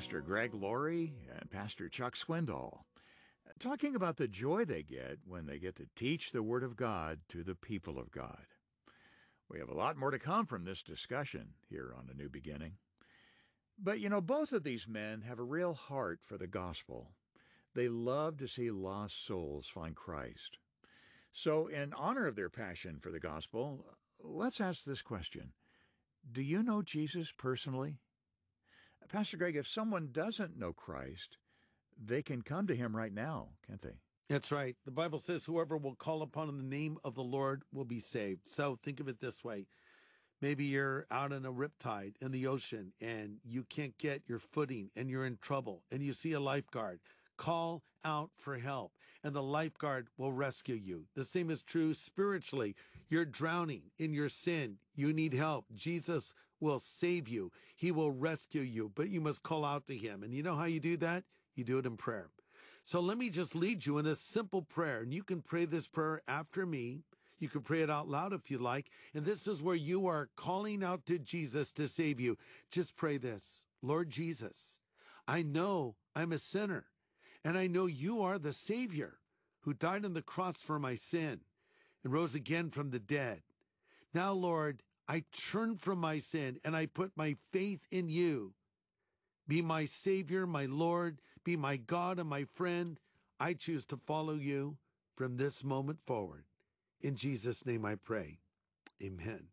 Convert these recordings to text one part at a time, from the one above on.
Pastor Greg Laurie and Pastor Chuck Swindoll, talking about the joy they get when they get to teach the Word of God to the people of God. We have a lot more to come from this discussion here on A New Beginning. But, both of these men have a real heart for the gospel. They love to see lost souls find Christ. So, in honor of their passion for the gospel, let's ask this question. Do you know Jesus personally? Pastor Greg, if someone doesn't know Christ, they can come to him right now, can't they? That's right. The Bible says whoever will call upon the name of the Lord will be saved. So think of it this way. Maybe you're out in a riptide in the ocean and you can't get your footing and you're in trouble and you see a lifeguard. Call out for help and the lifeguard will rescue you. The same is true spiritually. You're drowning in your sin. You need help. Jesus will save you. He will rescue you, but you must call out to him. And you know how you do that? You do it in prayer. So let me just lead you in a simple prayer, and you can pray this prayer after me. You can pray it out loud if you like. And this is where you are calling out to Jesus to save you. Just pray this. Lord Jesus, I know I'm a sinner. And I know you are the Savior who died on the cross for my sin and rose again from the dead. Now, Lord, I turn from my sin and I put my faith in you. Be my Savior, my Lord, be my God and my friend. I choose to follow you from this moment forward. In Jesus' name I pray. Amen.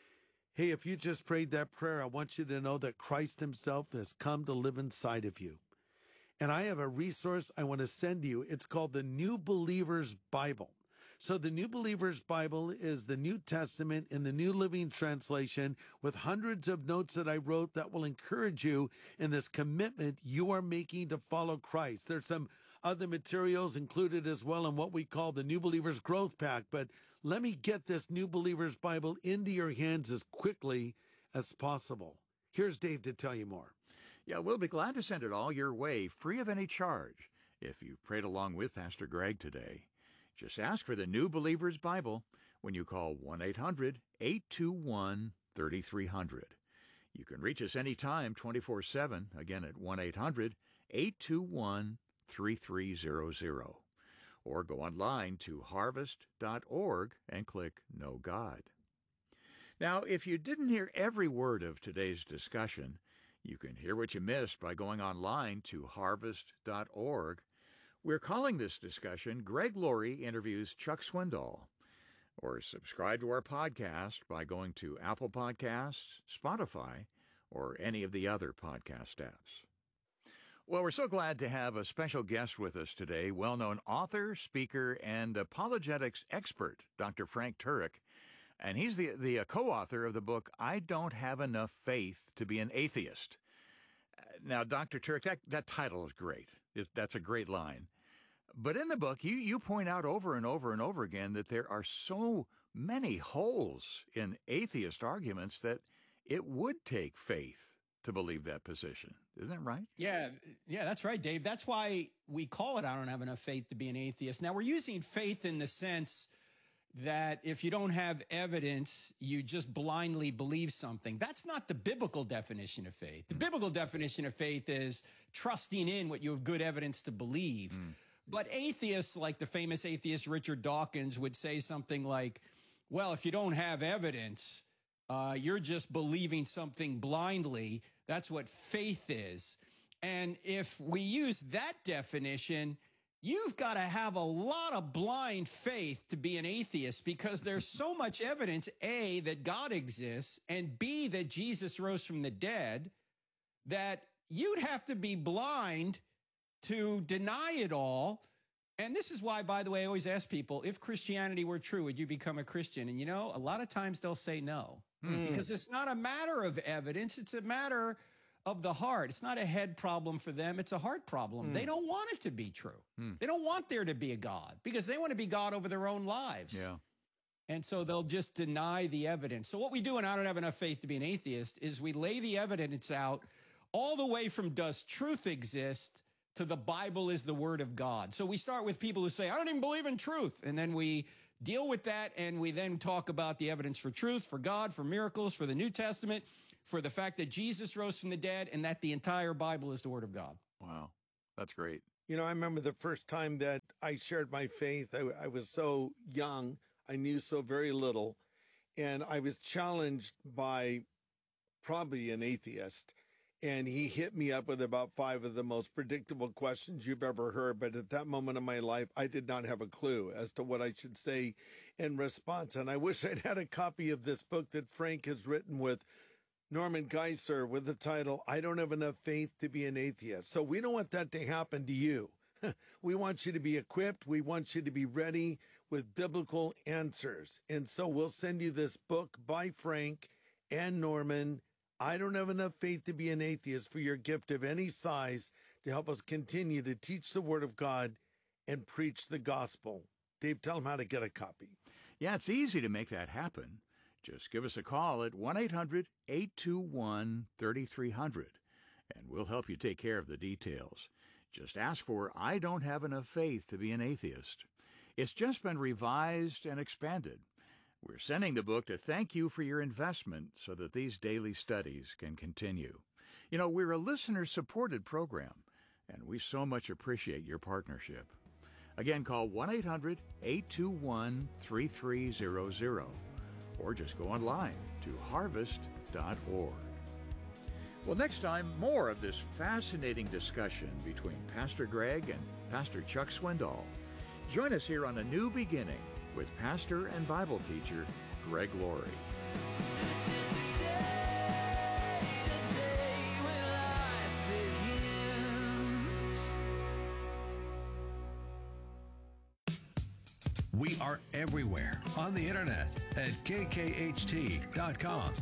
Hey, if you just prayed that prayer, I want you to know that Christ himself has come to live inside of you. And I have a resource I want to send you. It's called the New Believer's Bible. So the New Believer's Bible is the New Testament in the New Living Translation with hundreds of notes that I wrote that will encourage you in this commitment you are making to follow Christ. There's some other materials included as well in what we call the New Believer's Growth Pack. But let me get this New Believer's Bible into your hands as quickly as possible. Here's Dave to tell you more. Yeah, we'll be glad to send it all your way, free of any charge, if you've prayed along with Pastor Greg today. Just ask for the New Believer's Bible when you call 1-800-821-3300. You can reach us anytime, 24/7, again at 1-800-821-3300. Or go online to harvest.org and click Know God. Now, if you didn't hear every word of today's discussion, you can hear what you missed by going online to harvest.org. We're calling this discussion Greg Laurie Interviews Chuck Swindoll. Or subscribe to our podcast by going to Apple Podcasts, Spotify, or any of the other podcast apps. Well, we're so glad to have a special guest with us today, well-known author, speaker, and apologetics expert, Dr. Frank Turek. And he's the co-author of the book, I Don't Have Enough Faith to Be an Atheist. Now, Dr. Turek, that title is great. That's a great line. But in the book, you point out over and over and over again that there are so many holes in atheist arguments that it would take faith to believe that position. Isn't that right? Yeah, that's right, Dave. That's why we call it I don't have enough faith to be an atheist. Now, we're using faith in the sense that if you don't have evidence, you just blindly believe something. That's not the biblical definition of faith. The biblical definition of faith is trusting in what you have good evidence to believe. But atheists, like the famous atheist Richard Dawkins, would say something like, well, if you don't have evidence, you're just believing something blindly. That's what faith is. And if we use that definition, you've got to have a lot of blind faith to be an atheist because there's so much evidence, A, that God exists, and B, that Jesus rose from the dead, that you'd have to be blind to deny it all. And this is why, by the way, I always ask people, if Christianity were true, would you become a Christian? And, a lot of times they'll say no, because it's not a matter of evidence. It's a matter of the heart. It's not a head problem for them. It's a heart problem. They don't want it to be true. They don't want there to be a God because they want to be God over their own lives. Yeah. And so they'll just deny the evidence. So what we do in I Don't Have Enough Faith to Be an Atheist is we lay the evidence out all the way from does truth exist to the Bible is the word of God. So we start with people who say, I don't even believe in truth. And then we deal with that. And we then talk about the evidence for truth, for God, for miracles, for the New Testament, for the fact that Jesus rose from the dead and that the entire Bible is the Word of God. Wow, that's great. You know, I remember the first time that I shared my faith. I was so young. I knew so very little. And I was challenged by probably an atheist. And he hit me up with about 5 of the most predictable questions you've ever heard. But at that moment in my life, I did not have a clue as to what I should say in response. And I wish I'd had a copy of this book that Frank has written with Norman Geisler with the title, I Don't Have Enough Faith to Be an Atheist. So we don't want that to happen to you. We want you to be equipped. We want you to be ready with biblical answers. And so we'll send you this book by Frank and Norman, I Don't Have Enough Faith to Be an Atheist, for your gift of any size to help us continue to teach the Word of God and preach the gospel. Dave, tell them how to get a copy. Yeah, it's easy to make that happen. Just give us a call at 1-800-821-3300, and we'll help you take care of the details. Just ask for I Don't Have Enough Faith to Be an Atheist. It's just been revised and expanded. We're sending the book to thank you for your investment so that these daily studies can continue. You know, we're a listener-supported program, and we so much appreciate your partnership. Again, call 1-800-821-3300, or just go online to harvest.org. Well, next time, more of this fascinating discussion between Pastor Greg and Pastor Chuck Swindoll. Join us here on A New Beginning with pastor and Bible teacher Greg Laurie. We are everywhere on the internet at kkht.com.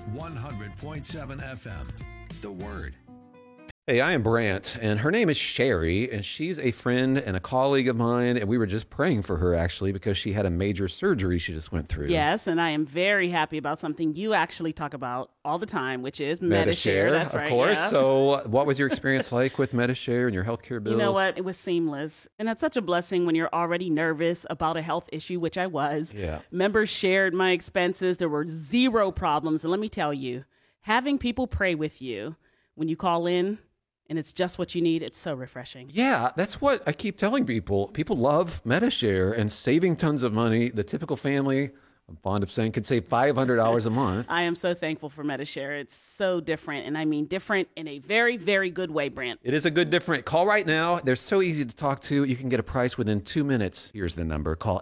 100.7 FM. The Word. Hey, I am Brant, and her name is Sherry, and she's a friend and a colleague of mine, and we were just praying for her, actually, because she had a major surgery she just went through. Yes, and I am very happy about something you actually talk about all the time, which is Medi-Share. That's right, of course. yeah. So what was your experience like with Medi-Share and your healthcare bills? You know what? It was seamless, and it's such a blessing when you're already nervous about a health issue, which I was. Yeah. Members shared my expenses. There were zero problems, and let me tell you, having people pray with you when you call in, and it's just what you need, it's so refreshing. Yeah, that's what I keep telling people. People love Medi-Share and saving tons of money. The typical family, I'm fond of saying, could save $500 a month. I am so thankful for Medi-Share. It's so different, and I mean different in a very, very good way, Brant. It is a good different. Call right now. They're so easy to talk to. You can get a price within 2 minutes. Here's the number. Call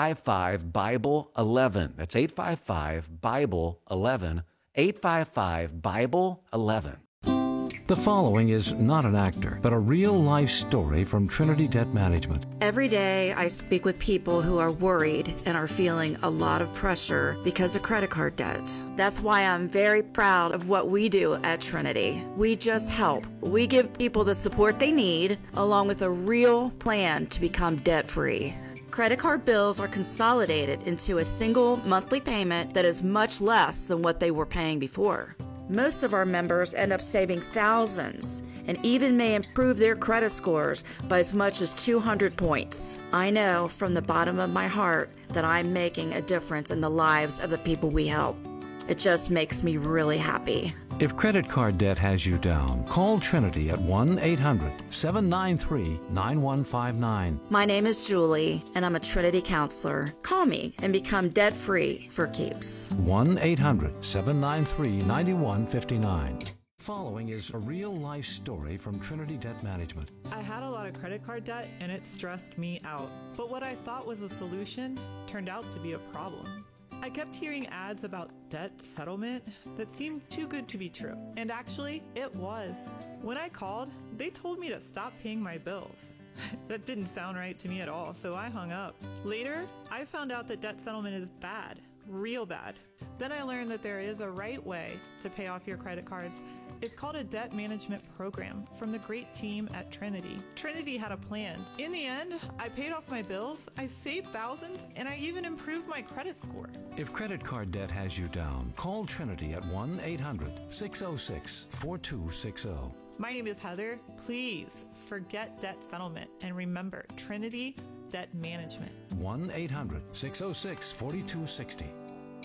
855-BIBLE-11. That's 855-BIBLE-11. 855-BIBLE-11. The following is not an actor, but a real-life story from Trinity Debt Management. Every day I speak with people who are worried and are feeling a lot of pressure because of credit card debt. That's why I'm very proud of what we do at Trinity. We just help. We give people the support they need, along with a real plan to become debt-free. Credit card bills are consolidated into a single monthly payment that is much less than what they were paying before. Most of our members end up saving thousands and even may improve their credit scores by as much as 200 points. I know from the bottom of my heart that I'm making a difference in the lives of the people we help. It just makes me really happy. If credit card debt has you down, call Trinity at 1-800-793-9159. My name is Julie, and I'm a Trinity counselor. Call me and become debt-free for keeps. 1-800-793-9159. Following is a real-life story from Trinity Debt Management. I had a lot of credit card debt, and it stressed me out. But what I thought was a solution turned out to be a problem. I kept hearing ads about debt settlement that seemed too good to be true. And actually, it was. When I called, they told me to stop paying my bills. That didn't sound right to me at all, so I hung up. Later, I found out that debt settlement is bad, real bad. Then I learned that there is a right way to pay off your credit cards. It's called a debt management program from the great team at Trinity. Trinity had a plan. In the end, I paid off my bills, I saved thousands, and I even improved my credit score. If credit card debt has you down, call Trinity at 1-800-606-4260. My name is Heather. Please forget debt settlement and remember Trinity Debt Management. 1-800-606-4260.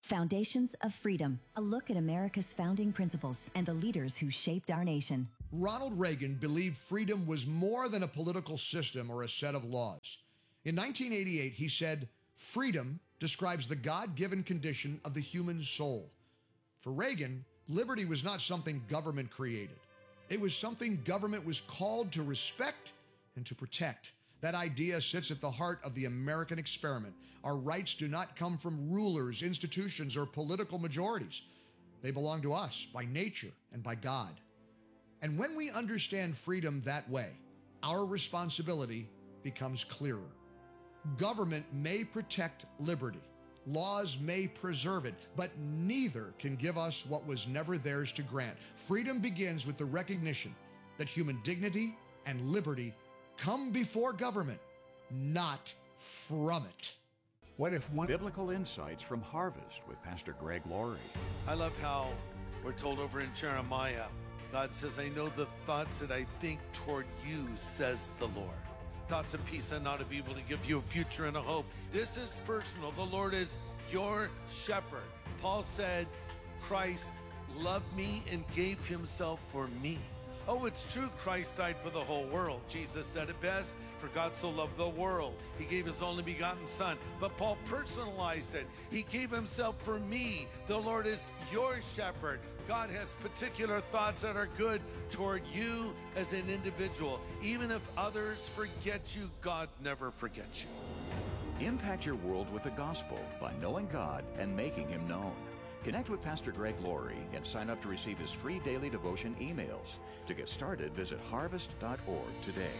Foundations of Freedom, a look at America's founding principles and the leaders who shaped our nation. Ronald Reagan believed freedom was more than a political system or a set of laws. In 1988, he said, "Freedom describes the God-given condition of the human soul." For Reagan, liberty was not something government created. It was something government was called to respect and to protect. That idea sits at the heart of the American experiment. Our rights do not come from rulers, institutions, or political majorities. They belong to us by nature and by God. And when we understand freedom that way, our responsibility becomes clearer. Government may protect liberty. Laws may preserve it, but neither can give us what was never theirs to grant. Freedom begins with the recognition that human dignity and liberty come before government, not from it. What if one Biblical Insights from Harvest with Pastor Greg Laurie. I love how we're told over in Jeremiah, God says, "I know the thoughts that I think toward you, says the Lord. Thoughts of peace and not of evil, to give you a future and a hope." This is personal. The Lord is your shepherd. Paul said, Christ loved me and gave himself for me. Oh, it's true, Christ died for the whole world. Jesus said it best, "For God so loved the world, he gave his only begotten son." But Paul personalized it. He gave himself for me. The Lord is your shepherd. God has particular thoughts that are good toward you as an individual. Even if others forget you, God never forgets you. Impact your world with the gospel by knowing God and making him known. Connect with Pastor Greg Laurie and sign up to receive his free daily devotion emails. To get started, visit harvest.org today.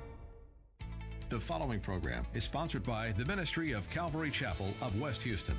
The following program is sponsored by the Ministry of Calvary Chapel of West Houston.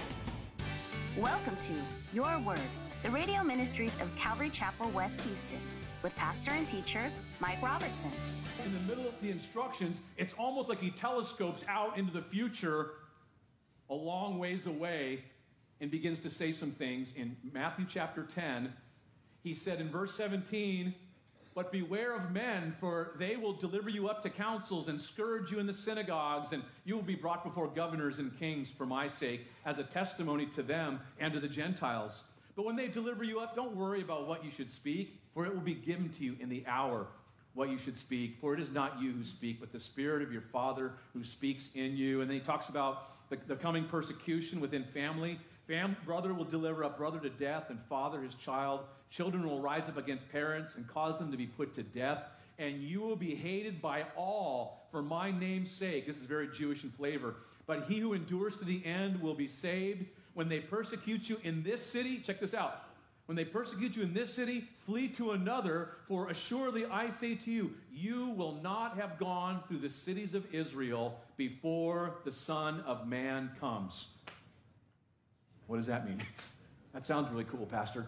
Welcome to Your Word, the radio ministries of Calvary Chapel, West Houston, with pastor and teacher Mike Robertson. In the middle of the instructions, it's almost like he telescopes out into the future a long ways away and begins to say some things. In Matthew chapter 10, he said in verse 17, "But beware of men, for they will deliver you up to councils and scourge you in the synagogues, and you will be brought before governors and kings for my sake, as a testimony to them and to the Gentiles. But when they deliver you up, don't worry about what you should speak, for it will be given to you in the hour what you should speak. For it is not you who speak, but the Spirit of your Father who speaks in you." And then he talks about the coming persecution within family. Brother will deliver up brother to death, and father his child. Children will rise up against parents and cause them to be put to death. And you will be hated by all for my name's sake. This is very Jewish in flavor. But he who endures to the end will be saved. When they persecute you in this city, check this out. When they persecute you in this city, flee to another, for assuredly I say to you, you will not have gone through the cities of Israel before the Son of Man comes. What does that mean? That sounds really cool, Pastor.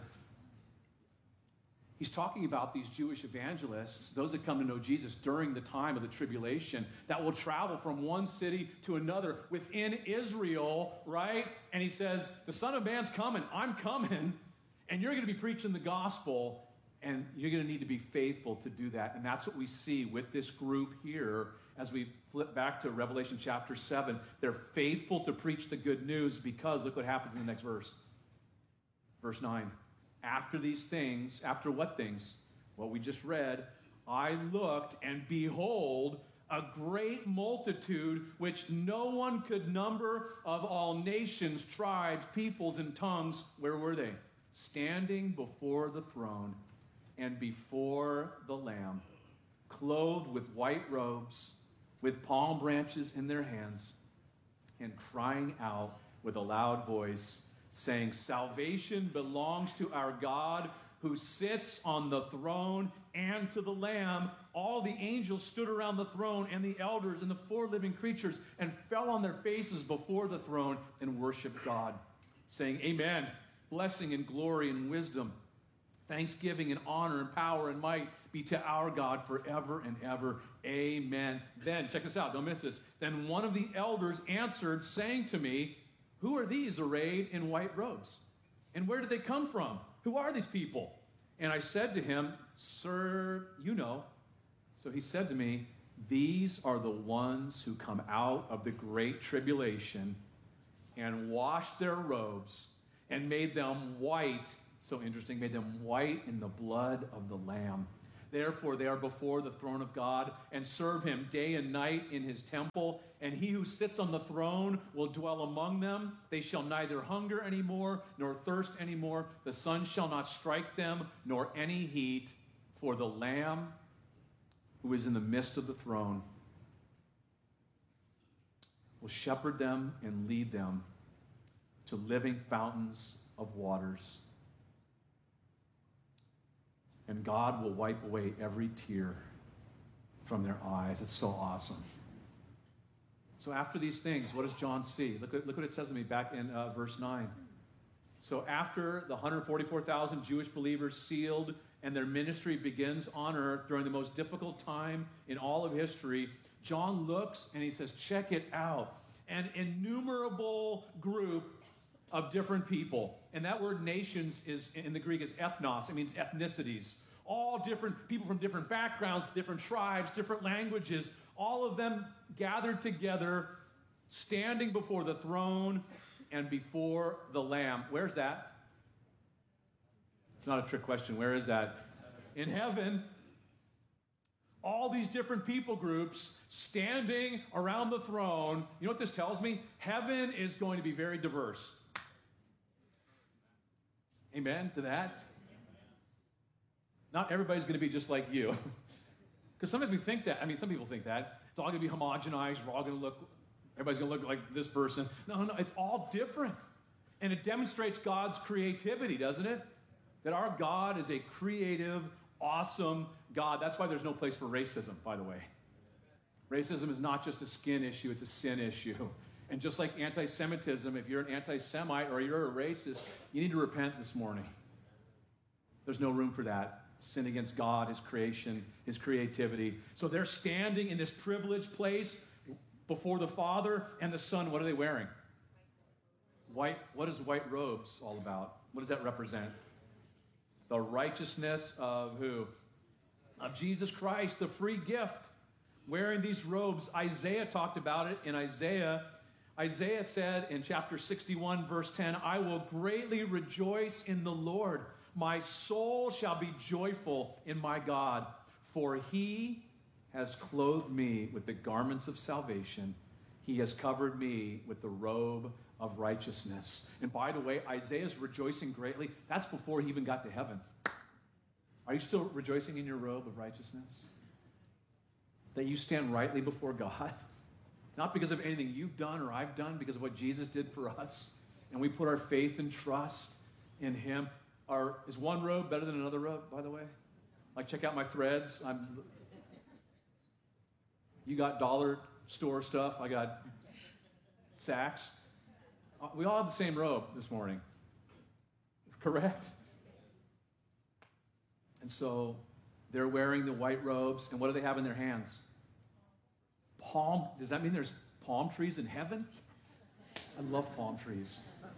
He's talking about these Jewish evangelists, those that come to know Jesus during the time of the tribulation, that will travel from one city to another within Israel, right? And he says, the Son of Man's coming, I'm coming, and you're going to be preaching the gospel, and you're going to need to be faithful to do that. And that's what we see with this group here as we flip back to Revelation chapter 7. They're faithful to preach the good news because look what happens in the next verse. Verse 9. After these things, after what things? What we just read, I looked, and behold, a great multitude which no one could number, of all nations, tribes, peoples, and tongues. Where were they? Standing before the throne and before the Lamb, clothed with white robes, with palm branches in their hands, and crying out with a loud voice, saying, salvation belongs to our God who sits on the throne and to the Lamb. All the angels stood around the throne, and the elders and the four living creatures, and fell on their faces before the throne and worshiped God, saying, amen. Blessing and glory and wisdom, thanksgiving and honor and power and might be to our God forever and ever. Amen. Then, check this out, don't miss this. Then one of the elders answered, saying to me, who are these arrayed in white robes? And where did they come from? Who are these people? And I said to him, sir, you know. So he said to me, these are the ones who come out of the great tribulation and washed their robes and made them white. So interesting, made them white in the blood of the Lamb. Therefore, they are before the throne of God and serve him day and night in his temple. And he who sits on the throne will dwell among them. They shall neither hunger anymore, nor thirst anymore. The sun shall not strike them, nor any heat. For the Lamb who is in the midst of the throne will shepherd them and lead them to living fountains of waters. And God will wipe away every tear from their eyes. It's so awesome. So after these things, what does John see? Look what it says to me back in verse 9. So after the 144,000 Jewish believers sealed and their ministry begins on earth during the most difficult time in all of history, John looks and he says, check it out. An innumerable group of different people. And that word nations is in the Greek is ethnos. It means ethnicities. All different people from different backgrounds, different tribes, different languages, all of them gathered together, standing before the throne and before the Lamb. Where's that? It's not a trick question. Where is that? In heaven. All these different people groups standing around the throne. You know what this tells me? Heaven is going to be very diverse. Amen to that? Not everybody's going to be just like you. Because sometimes we think that. I mean, some people think that. It's all going to be homogenized. We're all going to look, everybody's going to look like this person. No, it's all different. And it demonstrates God's creativity, doesn't it? That our God is a creative, awesome God. That's why there's no place for racism, by the way. Racism is not just a skin issue, it's a sin issue. And just like anti-Semitism, if you're an anti-Semite or you're a racist, you need to repent this morning. There's no room for that. Sin against God, his creation, his creativity. So they're standing in this privileged place before the Father and the Son. What are they wearing? White. What is white robes all about? What does that represent? The righteousness of who? Of Jesus Christ, the free gift. Wearing these robes. Isaiah talked about it in Isaiah. Isaiah said in chapter 61, verse 10, I will greatly rejoice in the Lord. My soul shall be joyful in my God, for he has clothed me with the garments of salvation. He has covered me with the robe of righteousness. And by the way, Isaiah's rejoicing greatly. That's before he even got to heaven. Are you still rejoicing in your robe of righteousness? That you stand rightly before God? Not because of anything you've done or I've done, because of what Jesus did for us. And we put our faith and trust in him. Is one robe better than another robe, by the way? Like, check out my threads. You got dollar store stuff. I got Saks. We all have the same robe this morning. Correct? And so they're wearing the white robes. And what do they have in their hands? Does that mean there's palm trees in heaven? I love palm trees.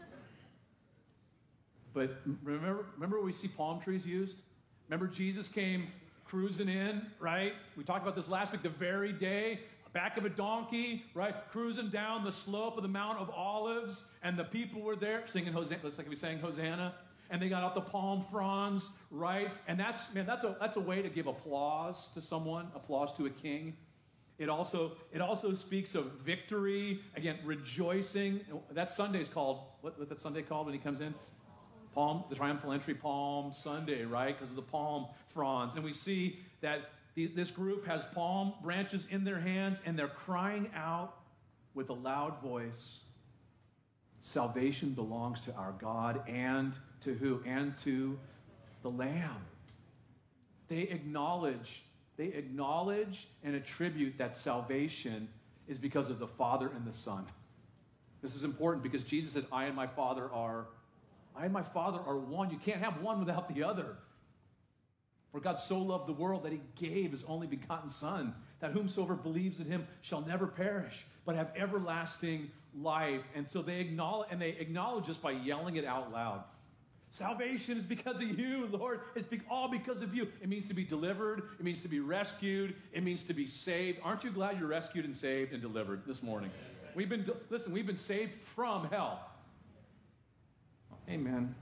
But remember where we see palm trees used? Remember Jesus came cruising in, right? We talked about this last week, the very day, back of a donkey, right? Cruising down the slope of the Mount of Olives, and the people were there singing Hosanna. Looks like we sang Hosanna. And they got out the palm fronds, right? And that's a way to give applause to someone, applause to a king. It also speaks of victory, again, rejoicing. That Sunday's called, what's that Sunday called when he comes in? The triumphal entry, Palm Sunday, right? Because of the palm fronds. And we see that this group has palm branches in their hands, and they're crying out with a loud voice, salvation belongs to our God, and to who? And to the Lamb. They acknowledge and attribute that salvation is because of the Father and the Son. This is important because Jesus said, I and my Father are one. You can't have one without the other. For God so loved the world that he gave his only begotten Son, that whomsoever believes in him shall never perish, but have everlasting life. And so they acknowledge this by yelling it out loud. Salvation is because of you, Lord. It's all because of you. It means to be delivered. It means to be rescued. It means to be saved. Aren't you glad you're rescued and saved and delivered this morning? We've been saved from hell. Amen.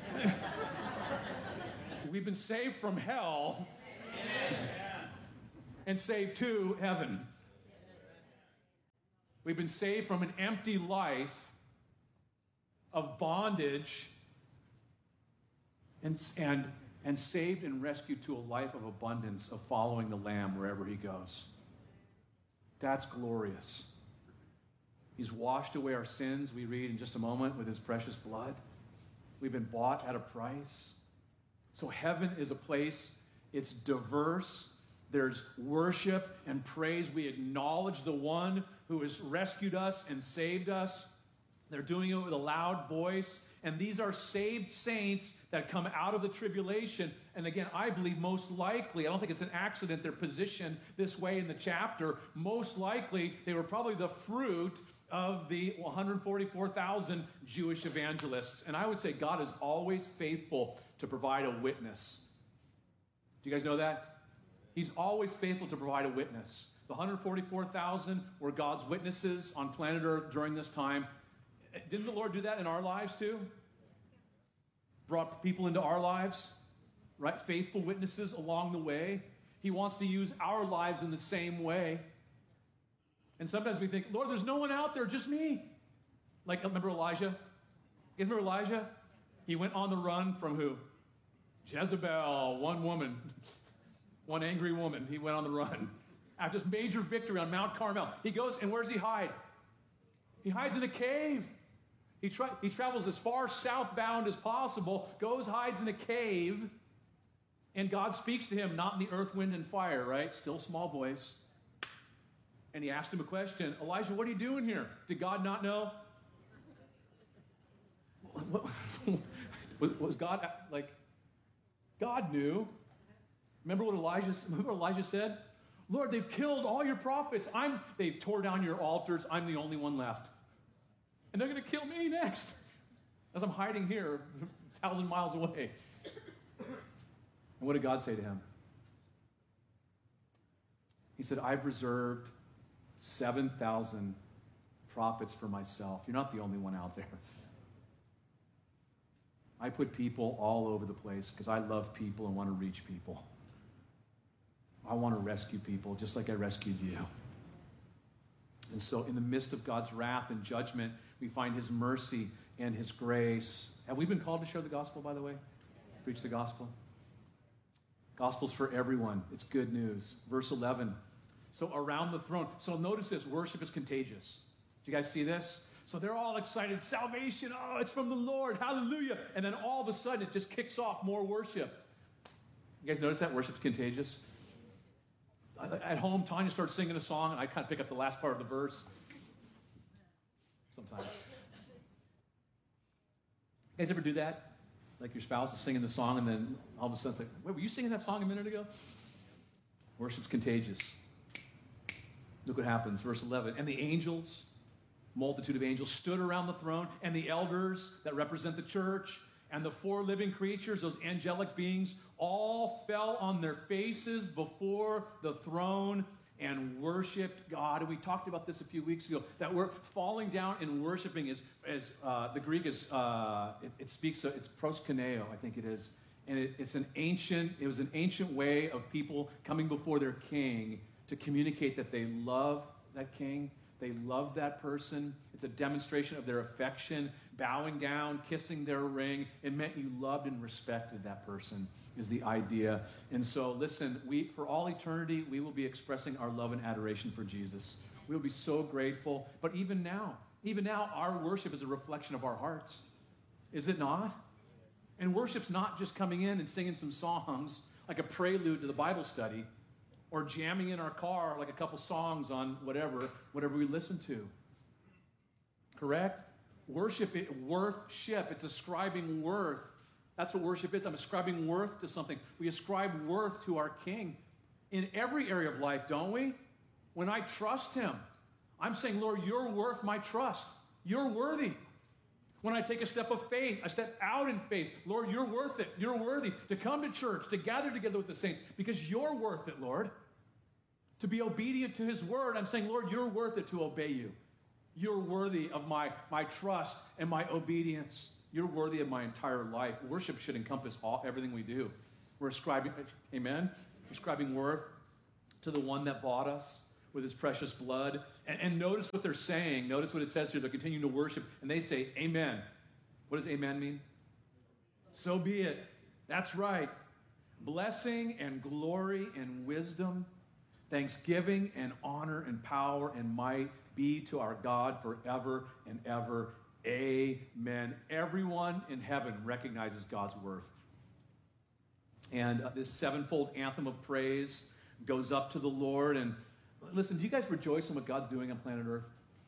We've been saved from hell and saved to heaven. We've been saved from an empty life of bondage and saved and rescued to a life of abundance of following the Lamb wherever he goes. That's glorious. He's washed away our sins, we read in just a moment, with his precious blood. We've been bought at a price. So heaven is a place, it's diverse. There's worship and praise. We acknowledge the one who has rescued us and saved us. They're doing it with a loud voice. And these are saved saints that come out of the tribulation. And again, I believe most likely, I don't think it's an accident they're positioned this way in the chapter. Most likely, they were probably the fruit of the 144,000 Jewish evangelists. And I would say God is always faithful to provide a witness. Do you guys know that? He's always faithful to provide a witness. The 144,000 were God's witnesses on planet Earth during this time. Didn't the Lord do that in our lives too? Brought people into our lives, right? Faithful witnesses along the way. He wants to use our lives in the same way. And sometimes we think, Lord, there's no one out there, just me. Like, remember Elijah? You guys remember Elijah? He went on the run from who? Jezebel, one woman. One angry woman. He went on the run. After this major victory on Mount Carmel, he goes, and where does he hide? He hides in a cave. He travels as far southbound as possible, goes, hides in a cave, and God speaks to him, not in the earth, wind, and fire, right? Still small voice. And he asked him a question. Elijah, what are you doing here? Did God not know? Was God, like, God knew. Remember what Elijah said? Lord, they've killed all your prophets. They tore down your altars. I'm the only one left. And they're going to kill me next as I'm hiding here 1,000 miles away. And what did God say to him? He said, I've reserved 7,000 prophets for myself. You're not the only one out there. I put people all over the place because I love people and want to reach people. I want to rescue people just like I rescued you. And so in the midst of God's wrath and judgment, we find his mercy and his grace. Have we been called to share the gospel, by the way? Yes. Preach the gospel. Gospel's for everyone. It's good news. Verse 11. So around the throne. So notice this. Worship is contagious. Do you guys see this? So they're all excited. Salvation. Oh, it's from the Lord. Hallelujah. And then all of a sudden it just kicks off more worship. You guys notice that? Worship's contagious. At home, Tanya starts singing a song, and I kind of pick up the last part of the verse. Sometimes. You guys ever do that? Like your spouse is singing the song, and then all of a sudden it's like, wait, were you singing that song a minute ago? Worship's contagious. Look what happens. Verse 11. And the angels, multitude of angels, stood around the throne, and the elders that represent the church, and the four living creatures, those angelic beings, all fell on their faces before the throne and worshiped God. And we talked about this a few weeks ago, that we're falling down and worshiping is the Greek is, it speaks, it's proskuneo, I think it is. And it was an ancient way of people coming before their king to communicate that they love that king. They love that person. It's a demonstration of their affection, bowing down, kissing their ring. It meant you loved and respected that person, is the idea. And so, listen, for all eternity, we will be expressing our love and adoration for Jesus. We will be so grateful. But even now, our worship is a reflection of our hearts. Is it not? And worship's not just coming in and singing some songs, like a prelude to the Bible study, or jamming in our car like a couple songs on whatever we listen to. Correct? Worship, it's ascribing worth. That's what worship is. I'm ascribing worth to something. We ascribe worth to our King in every area of life, don't we? When I trust him, I'm saying, Lord, you're worth my trust. You're worthy. When I take a step of faith, I step out in faith. Lord, you're worth it. You're worthy to come to church, to gather together with the saints, because you're worth it, Lord. To be obedient to his word, I'm saying, Lord, you're worth it to obey you. You're worthy of my trust and my obedience. You're worthy of my entire life. Worship should encompass everything we do. We're ascribing, amen? Ascribing worth to the one that bought us with his precious blood. And notice what they're saying. Notice what it says here. They're continuing to worship, and they say, amen. What does amen mean? So be it. That's right. Blessing and glory and wisdom, thanksgiving and honor and power and might be to our God forever and ever. Amen. Everyone in heaven recognizes God's worth. And this sevenfold anthem of praise goes up to the Lord. And listen, do you guys rejoice in what God's doing on planet Earth?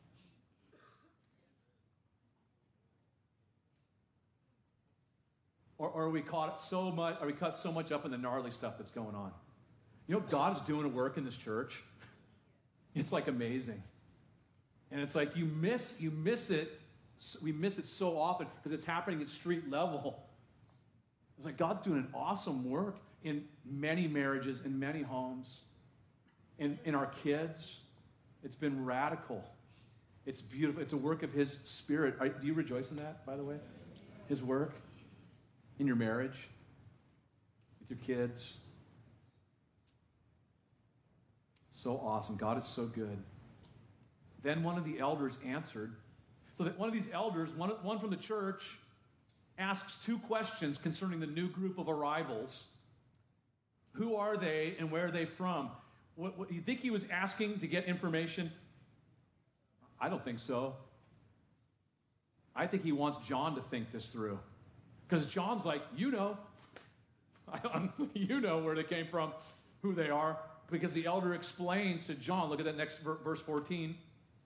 Or are we caught so much up in the gnarly stuff that's going on? You know, God is doing a work in this church. It's like amazing. And it's like you miss it. We miss it so often because it's happening at street level. It's like God's doing an awesome work in many marriages, in many homes, in our kids. It's been radical. It's beautiful. It's a work of his Spirit. Do you rejoice in that, by the way? His work in your marriage, with your kids. So awesome. God is so good. Then one of the elders answered. So that one of these elders, one from the church, asks two questions concerning the new group of arrivals. Who are they and where are they from? What you think he was asking to get information? I don't think so. I think he wants John to think this through. Because John's like, you know where they came from, who they are. Because the elder explains to John, look at that next verse 14.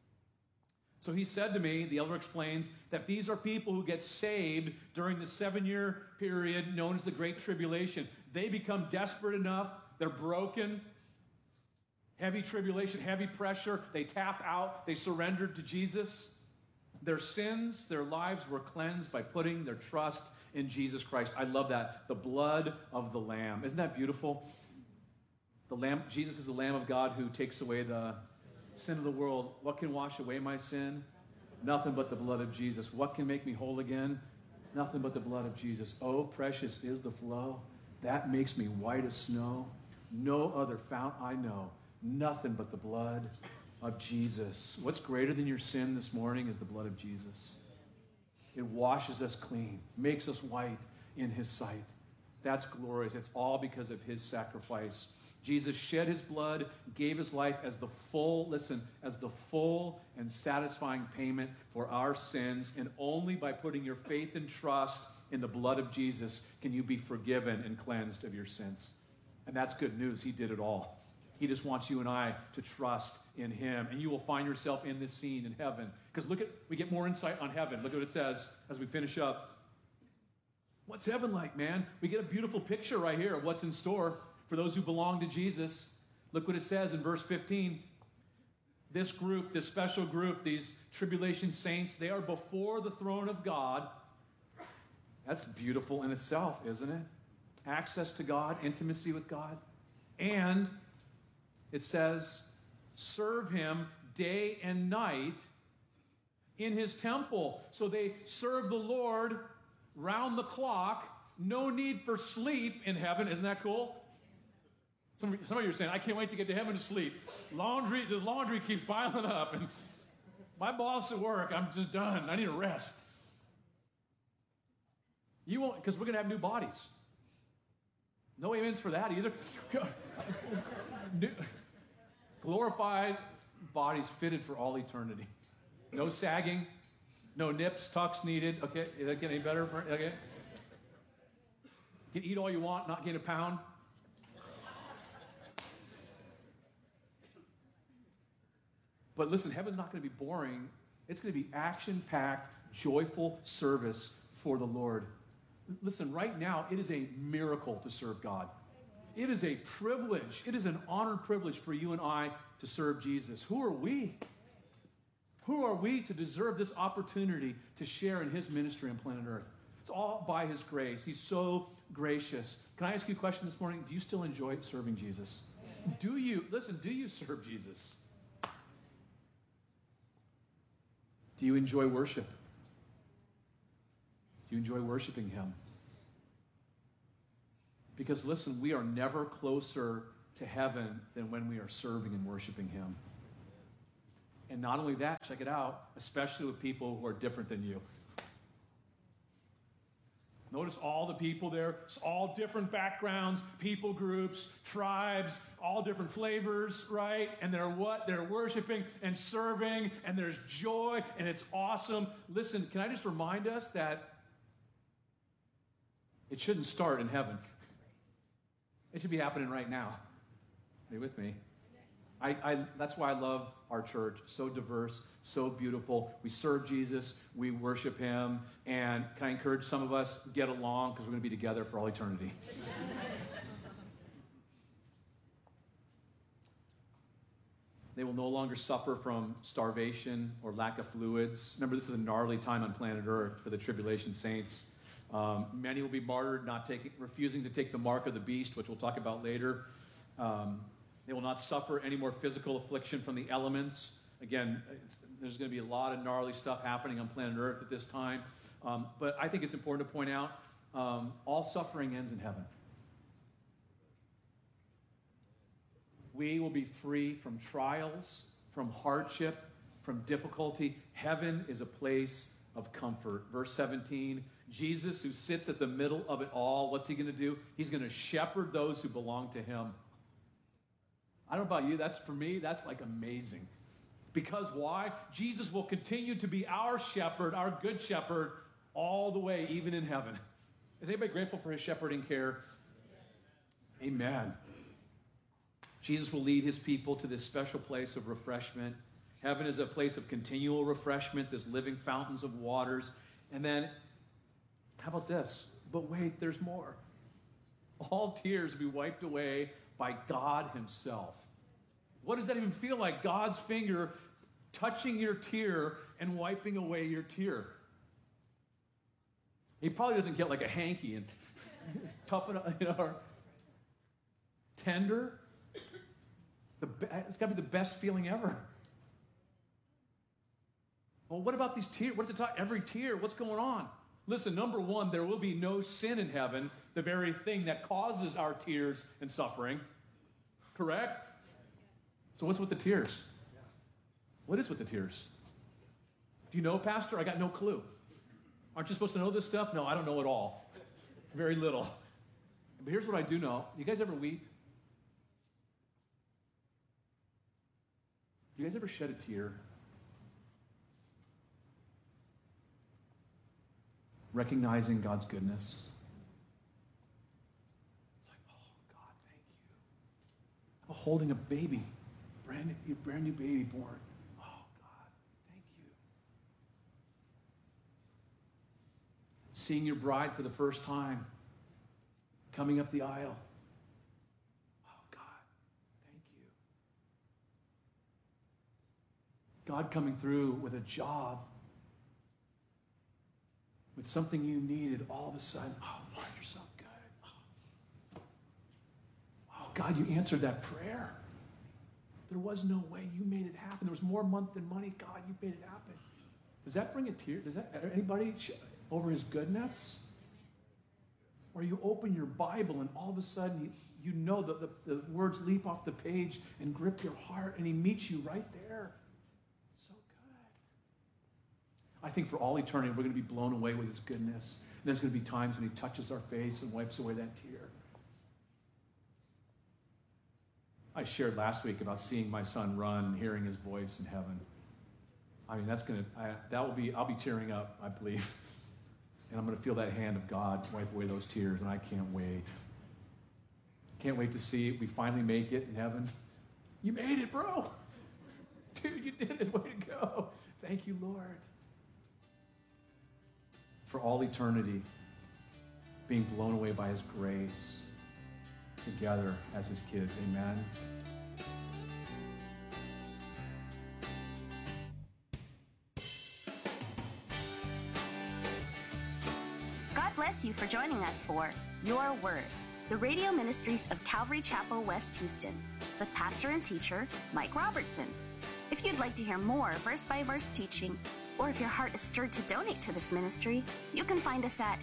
So he said to me, the elder explains, that these are people who get saved during the 7-year period known as the Great Tribulation. They become desperate enough, they're broken, heavy tribulation, heavy pressure, they tap out, they surrendered to Jesus. Their sins, their lives were cleansed by putting their trust in Jesus Christ. I love that. The blood of the Lamb. Isn't that beautiful? The Lamb, Jesus is the Lamb of God who takes away the sin of the world. What can wash away my sin? Nothing but the blood of Jesus. What can make me whole again? Nothing but the blood of Jesus. Oh, precious is the flow. That makes me white as snow. No other fount I know. Nothing but the blood of Jesus. What's greater than your sin this morning is the blood of Jesus. It washes us clean, makes us white in his sight. That's glorious. It's all because of his sacrifice. Jesus shed his blood, gave his life as the full and satisfying payment for our sins. And only by putting your faith and trust in the blood of Jesus can you be forgiven and cleansed of your sins. And that's good news. He did it all. He just wants you and I to trust in him. And you will find yourself in this scene in heaven. Because we get more insight on heaven. Look at what it says as we finish up. What's heaven like, man? We get a beautiful picture right here of what's in store for those who belong to Jesus. Look what it says in verse 15. This group, this special group, these tribulation saints, they are before the throne of God. That's beautiful in itself, isn't it? Access to God, intimacy with God. And it says, serve him day and night in his temple. So they serve the Lord round the clock. No need for sleep in heaven. Isn't that cool? Some of you are saying, I can't wait to get to heaven to sleep. The laundry keeps piling up. And my boss at work, I'm just done. I need a rest. You won't, because we're going to have new bodies. No amens for that either. Glorified bodies fitted for all eternity. No sagging, no nips, tucks needed. Okay, is that getting any better? Okay. You can eat all you want, not gain a pound. But listen, heaven's not going to be boring. It's going to be action-packed, joyful service for the Lord. Listen, right now, it is a miracle to serve God. It is a privilege. It is an honored privilege for you and I to serve Jesus. Who are we? Who are we to deserve this opportunity to share in his ministry on planet Earth? It's all by his grace. He's so gracious. Can I ask you a question this morning? Do you still enjoy serving Jesus? Do you serve Jesus? Do you enjoy worship? Do you enjoy worshiping him? Because listen, we are never closer to heaven than when we are serving and worshiping him. And not only that, check it out, especially with people who are different than you. Notice all the people there. It's all different backgrounds, people groups, tribes, all different flavors, right? And they're what? They're worshiping and serving, and there's joy, and it's awesome. Listen, can I just remind us that it shouldn't start in heaven. It should be happening right now. Are you with me? That's why I love our church. So diverse, so beautiful. We serve Jesus, we worship him, and can I encourage some of us, get along, because we're going to be together for all eternity. They will no longer suffer from starvation or lack of fluids. Remember, this is a gnarly time on planet Earth for the tribulation saints. Many will be martyred, refusing to take the mark of the beast, which we'll talk about later. They will not suffer any more physical affliction from the elements. Again, there's going to be a lot of gnarly stuff happening on planet Earth at this time. But I think it's important to point out, all suffering ends in heaven. We will be free from trials, from hardship, from difficulty. Heaven is a place of comfort. Verse 17, Jesus, who sits at the middle of it all, what's he going to do? He's going to shepherd those who belong to him. I don't know about you, for me, that's like amazing. Because why? Jesus will continue to be our shepherd, our good shepherd, all the way, even in heaven. Is anybody grateful for his shepherding care? Amen. Jesus will lead his people to this special place of refreshment. Heaven is a place of continual refreshment, this living fountains of waters. And then, how about this? But wait, there's more. All tears will be wiped away by God himself. What does that even feel like? God's finger touching your tear and wiping away your tear. He probably doesn't get like a hanky and toughen up, or tender. It's got to be the best feeling ever. Well, what about these tears? What's it talk? Every tear, what's going on? Listen, number one, there will be no sin in heaven, the very thing that causes our tears and suffering. Correct? So what's with the tears? What is with the tears? Do you know, Pastor? I got no clue. Aren't you supposed to know this stuff? No, I don't know it all. Very little. But here's what I do know. You guys ever weep? You guys ever shed a tear? Recognizing God's goodness. It's like, oh, God, thank you. I'm holding a baby, brand new baby born. Oh, God, thank you. Seeing your bride for the first time, coming up the aisle. Oh, God, thank you. God coming through with a job, with something you needed, all of a sudden, oh, Lord, you're so good. Oh, God, you answered that prayer. There was no way. You made it happen. There was more month than money. God, you made it happen. Does that bring a tear? Does that anybody over his goodness? Or you open your Bible and all of a sudden you know the words leap off the page and grip your heart, and he meets you right there. I think for all eternity, we're going to be blown away with his goodness. And there's going to be times when he touches our face and wipes away that tear. I shared last week about seeing my son run and hearing his voice in heaven. I mean, I'll be tearing up, I believe. And I'm going to feel that hand of God wipe away those tears, and I can't wait. Can't wait to see it. We finally make it in heaven. You made it, bro. Dude, you did it. Way to go. Thank you, Lord. For all eternity, being blown away by his grace, together as his kids. Amen. God bless you for joining us for Your Word, the radio ministries of Calvary Chapel, West Houston, with pastor and teacher Mike Robertson. If you'd like to hear more verse-by-verse teaching, Or if your heart is stirred to donate to this ministry, you can find us at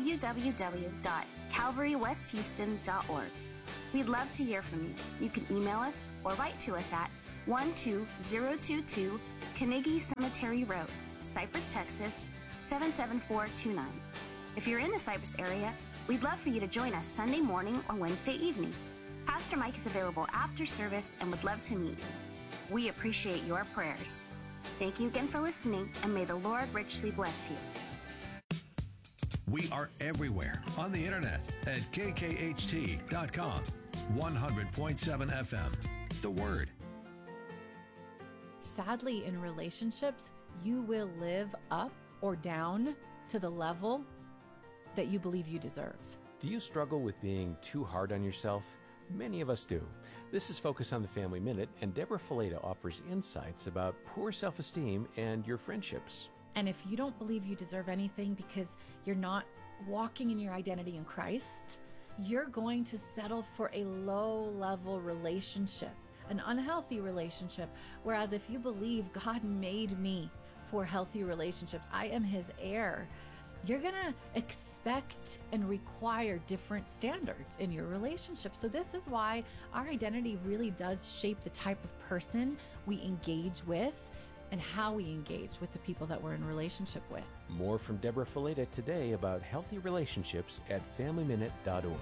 www.calvarywesthouston.org. We'd love to hear from you. You can email us or write to us at 12022 Carnegie Cemetery Road, Cypress, Texas 77429. If you're in the Cypress area, we'd love for you to join us Sunday morning or Wednesday evening. Pastor Mike is available after service and would love to meet you. We appreciate your prayers. Thank you again for listening, and may the Lord richly bless you. We are everywhere on the internet at kkht.com. 100.7 FM. The Word. Sadly, in relationships, you will live up or down to the level that you believe you deserve. Do you struggle with being too hard on yourself? Many of us do. This is Focus on the Family Minute, and Deborah Fileta offers insights about poor self-esteem and your friendships. And if you don't believe you deserve anything because you're not walking in your identity in Christ, you're going to settle for a low-level relationship, an unhealthy relationship. Whereas if you believe God made me for healthy relationships, I am His heir, you're going to expect and require different standards in your relationship. So this is why our identity really does shape the type of person we engage with and how we engage with the people that we're in relationship with. More from Deborah Fileta today about healthy relationships at FamilyMinute.org.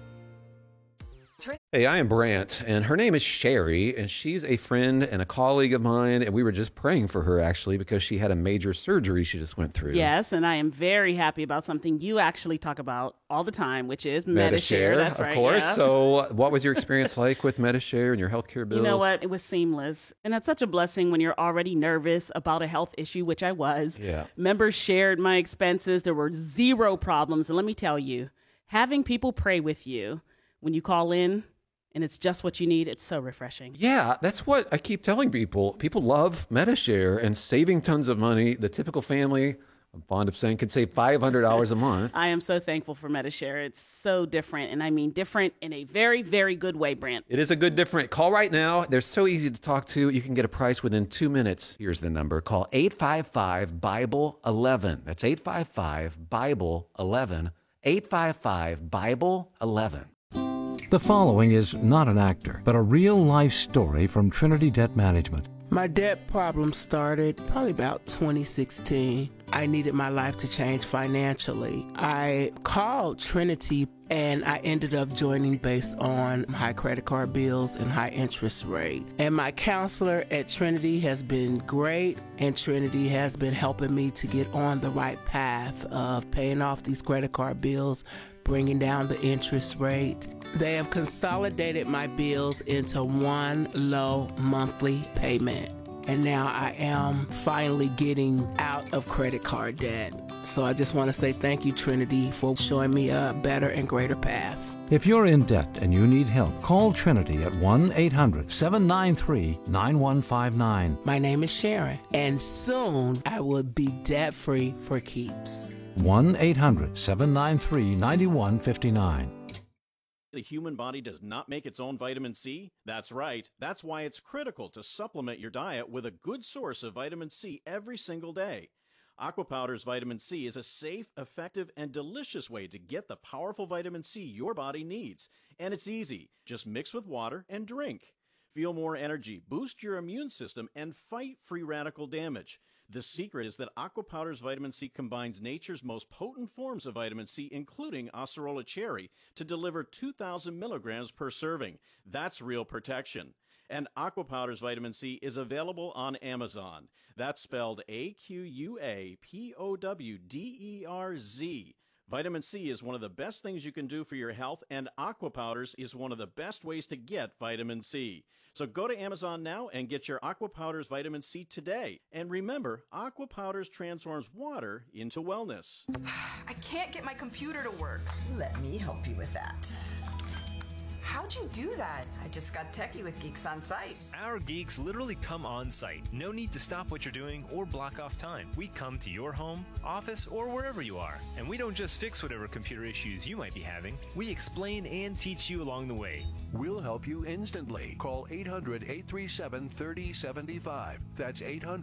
Hey, I am Brant, and her name is Sherry, and she's a friend and a colleague of mine, and we were just praying for her, actually, because she had a major surgery she just went through. Yes, and I am very happy about something you actually talk about all the time, which is Medi-Share. That's right, of course. yeah. So what was your experience like with Medi-Share and your healthcare bills? You know what? It was seamless. And that's such a blessing when you're already nervous about a health issue, which I was. Yeah. Members shared my expenses. There were zero problems. And let me tell you, having people pray with you when you call in, and it's just what you need, it's so refreshing. Yeah, that's what I keep telling people. People love Medi-Share and saving tons of money. The typical family, I'm fond of saying, could save $500 a month. I am so thankful for Medi-Share. It's so different, and I mean different in a very, very good way, Brant. It is a good different. Call right now. They're so easy to talk to. You can get a price within 2 minutes. Here's the number. Call 855-BIBLE-11. That's 855-BIBLE-11. 855-BIBLE-11. The following is not an actor, but a real-life story from Trinity Debt Management. My debt problem started probably about 2016. I needed my life to change financially. I called Trinity and I ended up joining based on high credit card bills and high interest rate. And my counselor at Trinity has been great, and Trinity has been helping me to get on the right path of paying off these credit card bills, bringing down the interest rate. They have consolidated my bills into one low monthly payment. And now I am finally getting out of credit card debt. So I just want to say thank you, Trinity, for showing me a better and greater path. If you're in debt and you need help, call Trinity at 1-800-793-9159. My name is Sharon, and soon I will be debt-free for keeps. 1-800-793-9159. The human body does not make its own vitamin C? That's right. That's why it's critical to supplement your diet with a good source of vitamin C every single day. Aquapowder's vitamin C is a safe, effective, and delicious way to get the powerful vitamin C your body needs. And it's easy. Just mix with water and drink. Feel more energy, boost your immune system, and fight free radical damage. The secret is that Aquapowder's vitamin C combines nature's most potent forms of vitamin C, including Acerola cherry, to deliver 2,000 milligrams per serving. That's real protection. And Aquapowder's vitamin C is available on Amazon. That's spelled AQUAPOWDERZ. Vitamin C is one of the best things you can do for your health, and Aquapowders is one of the best ways to get vitamin C. So go to Amazon now and get your Aquapowders vitamin C today. And remember, Aquapowders transforms water into wellness. I can't get my computer to work. Let me help you with that. How'd you do that? I just got techie with Geeks on Site. Our geeks literally come on site. No need to stop what you're doing or block off time. We come to your home, office, or wherever you are. And we don't just fix whatever computer issues you might be having. We explain and teach you along the way. We'll help you instantly. Call 800-837-3075. That's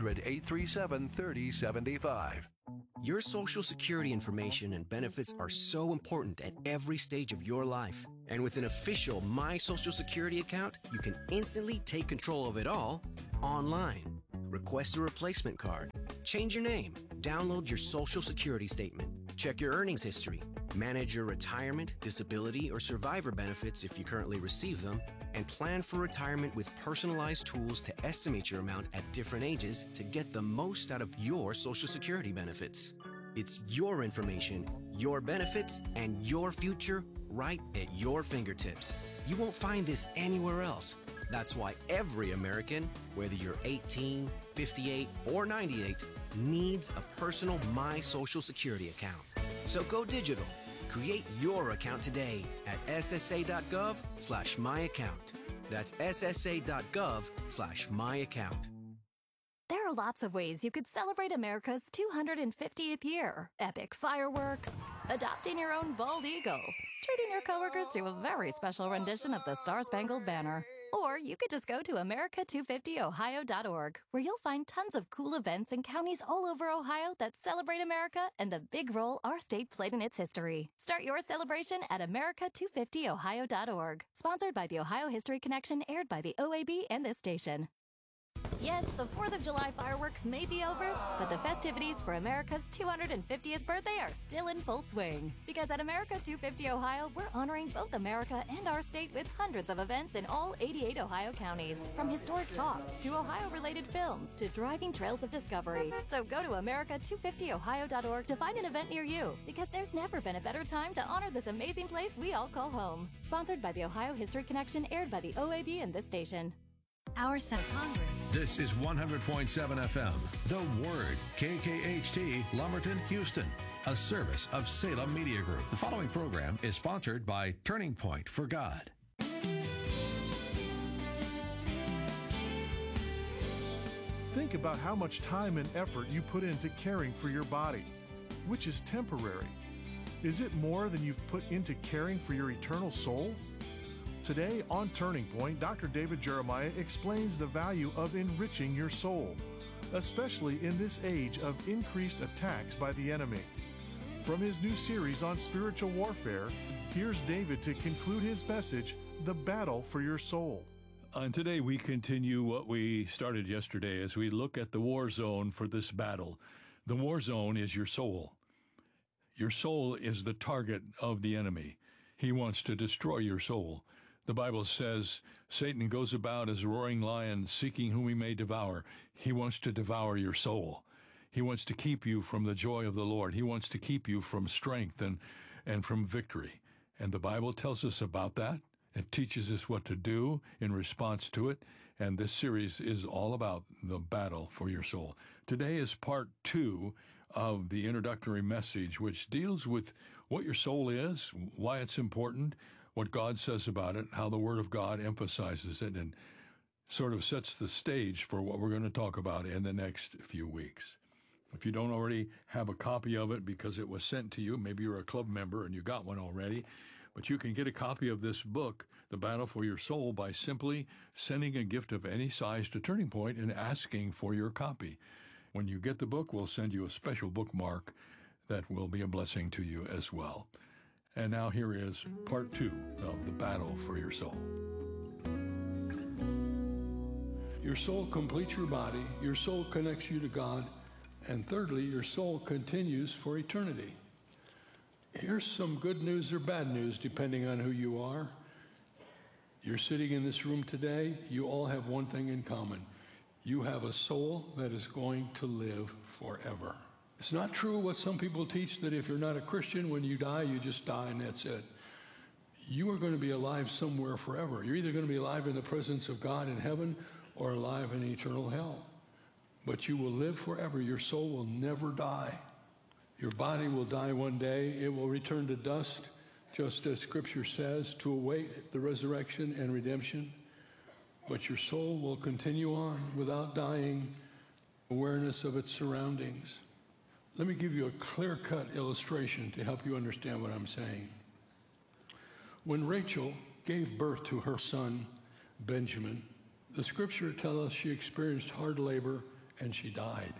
800-837-3075. Your Social Security information and benefits are so important at every stage of your life. And with an official My Social Security account, you can instantly take control of it all online. Request a replacement card, change your name, download your Social Security statement, check your earnings history, manage your retirement, disability, or survivor benefits if you currently receive them, and plan for retirement with personalized tools to estimate your amount at different ages to get the most out of your Social Security benefits. It's your information, your benefits, and your future right at your fingertips. You won't find this anywhere else. That's why every American, whether you're 18, 58, or 98, needs a personal My Social Security account. So go digital. Create your account today at ssa.gov/myaccount. That's ssa.gov/myaccount. There are lots of ways you could celebrate America's 250th year. Epic fireworks, adopting your own bald eagle, treating your coworkers to a very special rendition of the Star-Spangled Banner. Or you could just go to America250ohio.org, where you'll find tons of cool events in counties all over Ohio that celebrate America and the big role our state played in its history. Start your celebration at America250ohio.org. Sponsored by the Ohio History Connection, aired by the OAB and this station. Yes, the 4th of July fireworks may be over, but the festivities for America's 250th birthday are still in full swing. Because at America 250 Ohio, we're honoring both America and our state with hundreds of events in all 88 Ohio counties. From historic talks to Ohio-related films to driving trails of discovery. So go to America250ohio.org to find an event near you, because there's never been a better time to honor this amazing place we all call home. Sponsored by the Ohio History Connection, aired by the OAB and this station. Our Senate Congress. This is 100.7 FM, The Word, KKHT, Lumberton, Houston, a service of Salem Media Group. The following program is sponsored by Turning Point for God. Think about how much time and effort you put into caring for your body, which is temporary. Is it more than you've put into caring for your eternal soul? Today on Turning Point, Dr. David Jeremiah explains the value of enriching your soul, especially in this age of increased attacks by the enemy. From his new series on spiritual warfare, here's David to conclude his message, The Battle for Your Soul. And today we continue what we started yesterday as we look at the war zone for this battle. The war zone is your soul. Your soul is the target of the enemy. He wants to destroy your soul. The Bible says Satan goes about as a roaring lion, seeking whom he may devour. He wants to devour your soul. He wants to keep you from the joy of the Lord. He wants to keep you from strength and from victory. And the Bible tells us about that. It teaches us what to do in response to it. And this series is all about the battle for your soul. Today is part 2 of the introductory message, which deals with what your soul is, why it's important, what God says about it, how the Word of God emphasizes it, and sort of sets the stage for what we're going to talk about in the next few weeks. If you don't already have a copy of it because it was sent to you, maybe you're a club member and you got one already, but you can get a copy of this book, The Battle for Your Soul, by simply sending a gift of any size to Turning Point and asking for your copy. When you get the book, we'll send you a special bookmark that will be a blessing to you as well. And now here is part 2 of The Battle for Your Soul. Your soul completes your body. Your soul connects you to God. And thirdly, your soul continues for eternity. Here's some good news or bad news, depending on who you are. You're sitting in this room today. You all have one thing in common. You have a soul that is going to live forever. It's not true what some people teach, that if you're not a Christian, when you die, you just die and that's it. You are going to be alive somewhere forever. You're either going to be alive in the presence of God in heaven or alive in eternal hell. But you will live forever. Your soul will never die. Your body will die one day. It will return to dust. just as Scripture says, to await the resurrection and redemption, but your soul will continue on without dying, awareness of its surroundings. Let me give you a clear-cut illustration to help you understand what I'm saying. When Rachel gave birth to her son, Benjamin, the Scripture tells us she experienced hard labor and she died.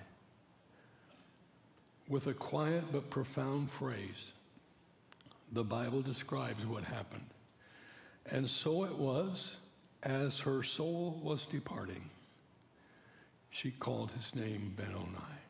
With a quiet but profound phrase, the Bible describes what happened. And so it was, as her soul was departing, she called his name Ben-Oni.